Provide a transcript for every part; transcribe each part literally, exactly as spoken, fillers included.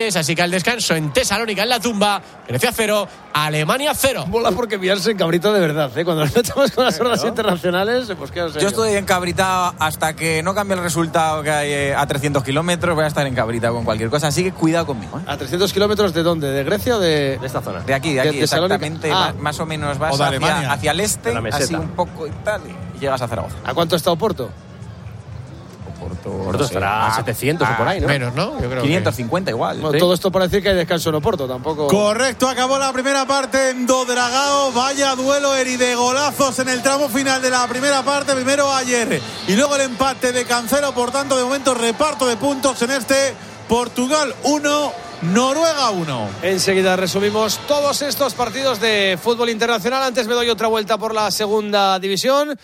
Así que al descanso en Tesalónica, en la tumba, Grecia cero, Alemania cero. Mola porque pillarse en cabrito de verdad, ¿eh? Cuando nos metemos con las hordas internacionales, pues qué Yo estoy encabritado hasta que no cambie el resultado que hay eh, a trescientos kilómetros, voy a estar encabritado con cualquier cosa, así que cuidado conmigo, ¿eh? ¿A trescientos kilómetros de dónde? ¿De Grecia o de, de esta zona? De aquí, de aquí, de, exactamente, ah. más, más o menos vas O de hacia, hacia el este, así un poco y tal, y llegas a Zaragoza. ¿A cuánto está Oporto? Oporto, Porto estará a setecientos o por ahí, ¿no? Menos, ¿no? Yo creo quinientos cincuenta que... igual. Bueno, ¿sí? Todo esto para decir que hay descanso en Oporto, tampoco... Correcto, acabó la primera parte en Dodragao. Vaya duelo, Eri, de golazos en el tramo final de la primera parte. Primero ayer y luego el empate de Cancelo. Por tanto, de momento reparto de puntos en este Portugal uno, Noruega uno. Enseguida resumimos todos estos partidos de fútbol internacional. Antes me doy otra vuelta por la segunda división.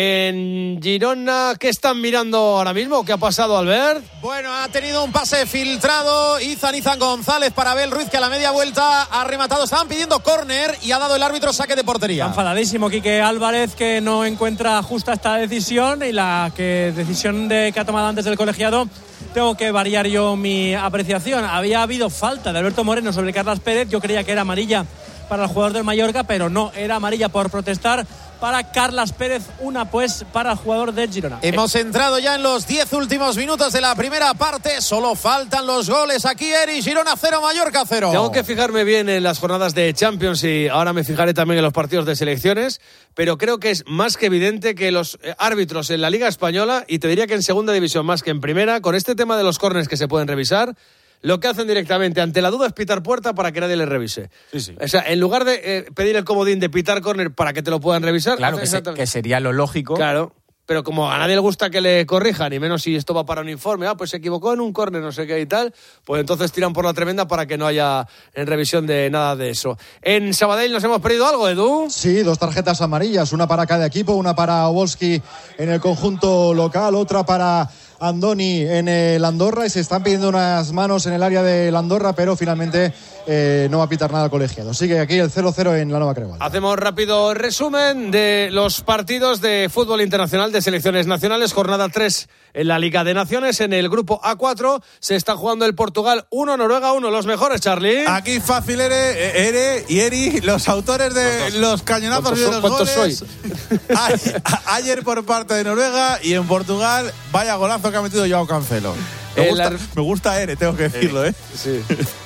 En Girona, ¿qué están mirando ahora mismo? ¿Qué ha pasado, Albert? Bueno, ha tenido un pase filtrado Izan Izan González para Abel Ruiz, que a la media vuelta ha rematado. Estaban pidiendo córner y ha dado el árbitro saque de portería. Está enfadadísimo Quique Álvarez, que no encuentra justa esta decisión, y la que decisión de, que ha tomado antes del colegiado. Tengo que variar yo mi apreciación. Había habido falta de Alberto Moreno sobre Carlas Pérez. Yo creía que era amarilla para el jugador del Mallorca, pero no, era amarilla por protestar para Carlas Pérez, una pues para el jugador del Girona. Hemos entrado ya en los diez últimos minutos de la primera parte. Solo faltan los goles aquí, Eri. Girona cero, Mallorca cero. Tengo que fijarme bien en las jornadas de Champions y ahora me fijaré también en los partidos de selecciones, pero creo que es más que evidente que los árbitros en la Liga Española, y te diría que en segunda división más que en primera, con este tema de los córners que se pueden revisar, lo que hacen directamente ante la duda es pitar puerta para que nadie les revise. Sí, sí. O sea, en lugar de eh, pedir el comodín de pitar córner para que te lo puedan revisar... Claro, que, se, que sería lo lógico. Claro, pero como a nadie le gusta que le corrijan, y menos si esto va para un informe, ah, pues se equivocó en un córner, no sé qué y tal, pues entonces tiran por la tremenda para que no haya en revisión de nada de eso. En Sabadell nos hemos perdido algo, Edu. Sí, dos tarjetas amarillas, una para cada equipo, una para Obolski en el conjunto local, otra para Andoni en el Andorra, y se están pidiendo unas manos en el área del Andorra, pero finalmente eh, no va a pitar nada el colegiado. Sigue aquí el cero cero en la Nueva Creu Alta. Hacemos rápido resumen de los partidos de fútbol internacional de selecciones nacionales. Jornada tres en la Liga de Naciones. En el grupo A cuatro se está jugando el Portugal uno, Noruega uno. Los mejores, Charlie. Aquí fácil, Ere, Ere y Eri, los autores de los, los cañonazos y de los ¿Cuántos goles. soy? Ayer, ayer por parte de Noruega, y en Portugal, vaya golazo que ha metido Joao Cancelo. Me gusta, ar... me gusta Ere, tengo que decirlo, ¿eh? Sí.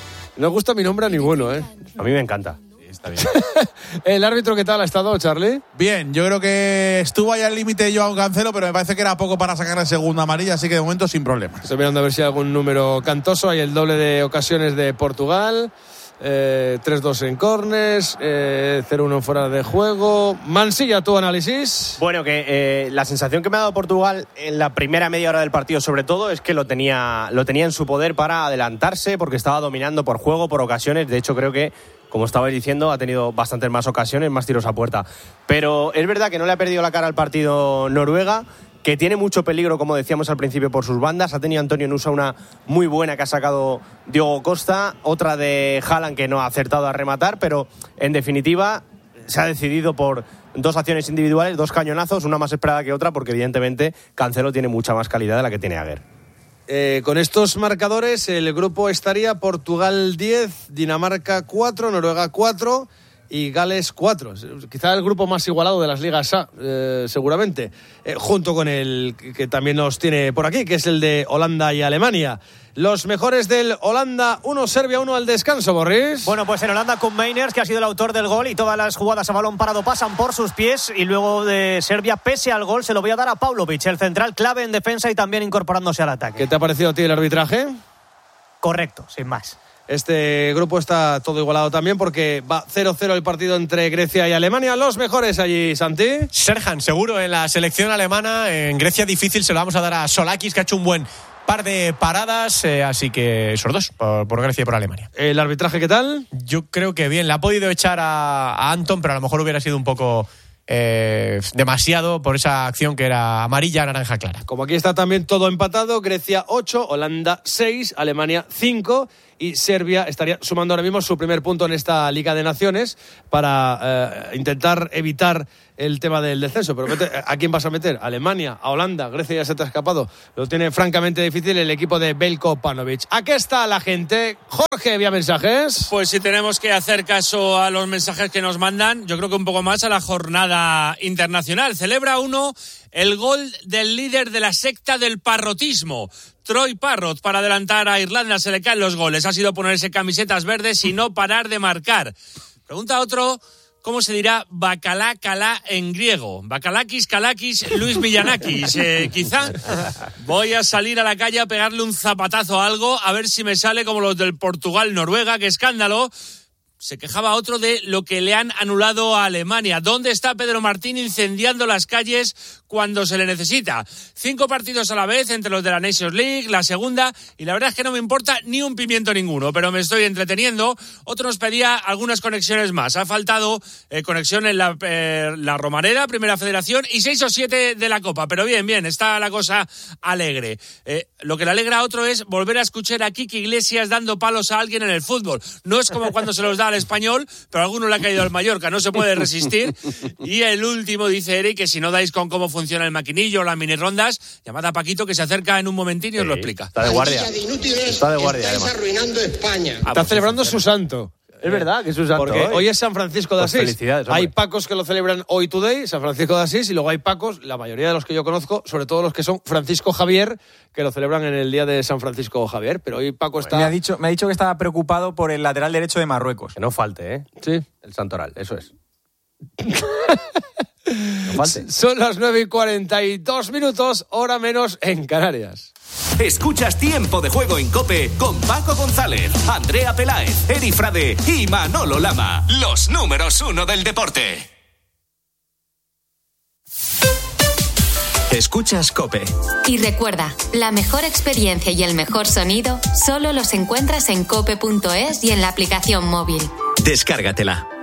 No gusta mi nombre a ninguno, ¿eh? A mí me encanta. Sí, está bien. ¿El árbitro qué tal ha estado, Charlie? Bien, yo creo que estuvo ahí al límite Joao Cancelo, pero me parece que era poco para sacar la segunda amarilla, así que de momento sin problemas. Estoy mirando a ver si hay algún número cantoso. Hay el doble de ocasiones de Portugal. Eh, tres dos en corners, eh, cero uno fuera de juego. Mansilla, tu análisis. Bueno, que eh, la sensación que me ha dado Portugal en la primera media hora del partido, sobre todo, es que lo tenía, lo tenía en su poder para adelantarse, porque estaba dominando por juego, por ocasiones. De hecho, creo que, como estabais diciendo, ha tenido bastantes más ocasiones, más tiros a puerta. Pero es verdad que no le ha perdido la cara al partido Noruega, que tiene mucho peligro, como decíamos al principio, por sus bandas. Ha tenido Antonio Nusa una muy buena que ha sacado Diogo Costa, otra de Haaland que no ha acertado a rematar, pero en definitiva se ha decidido por dos acciones individuales, dos cañonazos, una más esperada que otra, porque evidentemente Cancelo tiene mucha más calidad de la que tiene Aguer. Eh, con estos marcadores el grupo estaría Portugal diez, Dinamarca cuatro, Noruega cuatro y Gales cuatro. Quizá el grupo más igualado de las ligas A, eh, seguramente, eh, junto con el que también nos tiene por aquí, que es el de Holanda y Alemania. Los mejores del Holanda uno, Serbia uno al descanso, Boris. Bueno, pues en Holanda con Meiners, que ha sido el autor del gol, y todas las jugadas a balón parado pasan por sus pies, y luego de Serbia, pese al gol, se lo voy a dar a Pavlovic, el central clave en defensa y también incorporándose al ataque. ¿Qué te ha parecido a ti el arbitraje? Correcto, sin más. Este grupo está todo igualado también, porque va cero cero el partido entre Grecia y Alemania. Los mejores allí, Santi. Serhan, seguro, en la selección alemana. En Grecia difícil, se lo vamos a dar a Solakis, que ha hecho un buen par de paradas, eh, así que esos dos, por, por Grecia y por Alemania. ¿El arbitraje qué tal? Yo creo que bien, le ha podido echar a, a Anton, pero a lo mejor hubiera sido un poco eh, demasiado por esa acción que era amarilla, naranja clara. Como aquí está también todo empatado, Grecia ocho, Holanda seis, Alemania cinco y Serbia estaría sumando ahora mismo su primer punto en esta Liga de Naciones para eh, intentar evitar el tema del descenso. Pero mete, ¿a quién vas a meter? ¿Alemania? ¿A Holanda? ¿Grecia ya se te ha escapado? Lo tiene francamente difícil el equipo de Veljko Paunovic. Aquí está la gente. Jorge, ¿vía mensajes? Pues si tenemos que hacer caso a los mensajes que nos mandan, yo creo que un poco más a la jornada internacional. Celebra uno el gol del líder de la secta del parrotismo, Troy Parrott, para adelantar a Irlanda. Se le caen los goles. Ha sido ponerse camisetas verdes y no parar de marcar. Pregunta a otro, ¿cómo se dirá bacalá calá en griego? Bacalakis, calakis, Luis Villanakis. Eh, quizá voy a salir a la calle a pegarle un zapatazo a algo, a ver si me sale como los del Portugal-Noruega. ¡Qué escándalo! Se quejaba otro de lo que le han anulado a Alemania. ¿Dónde está Pedro Martín incendiando las calles cuando se le necesita? Cinco partidos a la vez entre los de la Nations League, la segunda, y la verdad es que no me importa ni un pimiento ninguno, pero me estoy entreteniendo. Otro nos pedía algunas conexiones más. Ha faltado eh, conexión en la, eh, la Romareda, Primera Federación, y seis o siete de la Copa. Pero bien, bien, está la cosa alegre. Eh, lo que le alegra a otro es volver a escuchar a Quique Iglesias dando palos a alguien en el fútbol. No es como cuando se los da al Español, pero a alguno le ha caído al Mallorca, no se puede resistir. Y el último dice Eric que si no dais con cómo funciona el maquinillo o las mini rondas, llamad a Paquito que se acerca en un momentín y sí, os lo explica. Está de guardia. Está de guardia. Estáis arruinando España. Está ah, pues celebrando su santo. Es verdad que es su santo. Porque hoy, hoy es San Francisco de pues Asís. Felicidades, hay Pacos que lo celebran hoy today, San Francisco de Asís, y luego hay Pacos, la mayoría de los que yo conozco, sobre todo los que son Francisco Javier, que lo celebran en el día de San Francisco Javier. Pero hoy Paco está... Me ha dicho, me ha dicho que estaba preocupado por el lateral derecho de Marruecos. Que no falte, ¿eh? Sí. El santoral, eso es. No falte. Son las nueve y cuarenta y dos minutos, hora menos en Canarias. Escuchas Tiempo de Juego en COPE con Paco González, Andrea Peláez, Eri Frade y Manolo Lama. Los números uno del deporte. Escuchas COPE. Y recuerda, la mejor experiencia y el mejor sonido solo los encuentras en cope punto es y en la aplicación móvil. Descárgatela.